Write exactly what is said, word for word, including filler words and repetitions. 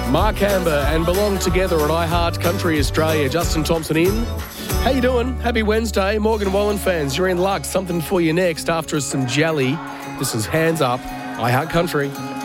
Mark Amber and Belong Together on iHeart Country Australia. Justin Thompson in. How you doing? Happy Wednesday. Morgan Wallen fans, you're in luck. Something for you next after some jelly. This is Hands Up, iHeart Country.